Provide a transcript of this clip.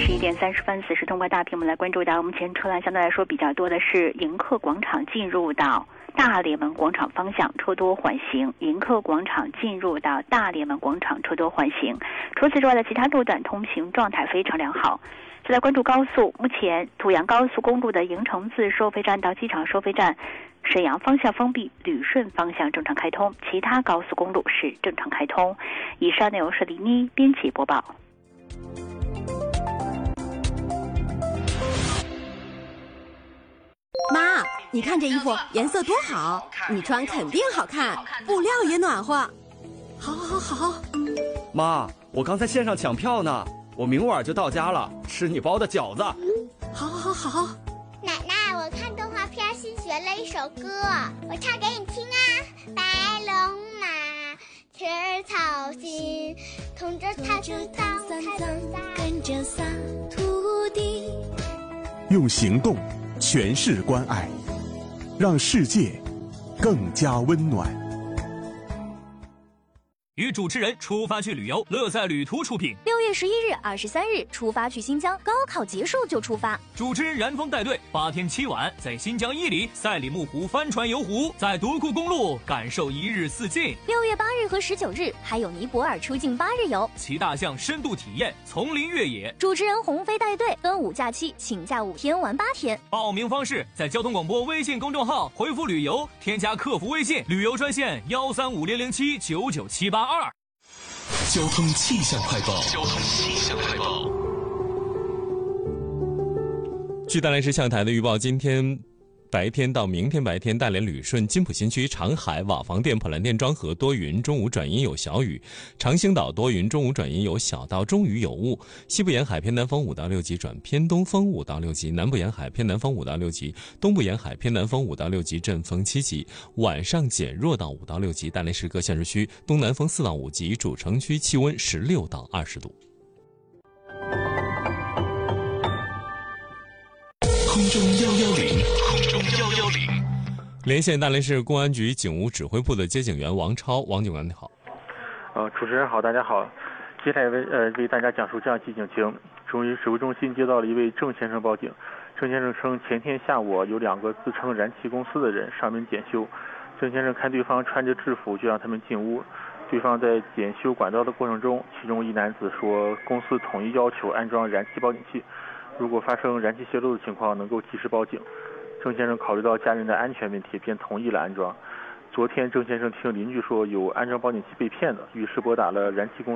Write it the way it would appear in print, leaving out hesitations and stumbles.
11点30分，此时通过大屏幕来关注到，目前车辆相对来说比较多的是迎客广场进入到大联盟广场方向，车多缓行。迎客广场进入到大联盟广场，车多缓行。除此之外的其他路段通行状态非常良好。再来关注高速，目前滁阳高速公路的营城自收费站到机场收费站，沈阳方向封闭，旅顺方向正常开通，其他高速公路是正常开通。以上内容是李妮编辑播报。 妈，你看这衣服颜色多好，你穿肯定好看，布料也暖和。好。 妈，我刚在线上抢票呢，我明晚就到家了，吃你包的饺子。 好。 奶奶，我看动画片新学了一首歌，我唱给你听啊。白龙马吃草心，同着它就当跟着撒土地。 用行动诠释关爱，让世界更加温暖。 与主持人出发去旅游，乐赛旅途出品。 6月11日、23日出发去新疆，高考结束就出发。 主持人燃风带队，8天7晚，在新疆伊犁、赛里木湖帆船游湖，在独库公路感受一日四境。 6月8日和19日还有尼泊尔出境8日游， 骑大象深度体验丛林越野。 主持人鸿飞带队，端午假期请假5天玩8天。 报名方式在交通广播微信公众号回复旅游，添加客服微信旅游专线13500799782。 交通气象快报。 据大连市气象台的预报，今天白天到明天白天，大连、旅顺、金浦新区、长海、瓦房店、普兰店、庄河多云，中午转阴有小雨；长兴岛多云，中午转阴有小到中雨有雾。西部沿海偏南风5到6级转偏东风5到6级，南部沿海偏南风5到6级，东部沿海偏南风5到6级，阵风7级。晚上减弱到5到6级。大连市各县市区东南风4到5级，主城区气温16到20度。 空中110， 连线大连市公安局警务指挥部的接警员王超。王警官你好。 主持人好，大家好。接下来为大家讲述这样一起警情。指挥中心接到了一位郑先生报警。郑先生称，前天下午有2个自称燃气公司的人上门检修。郑先生看对方穿着制服，就让他们进屋。对方在检修管道的过程中，其中一男子说，公司统一要求安装燃气报警器，如果发生燃气泄漏的情况，能够及时报警。郑先生考虑到家人的安全问题，便同意了安装。昨天，郑先生听邻居说有安装报警器被骗的，于是拨打了燃气公司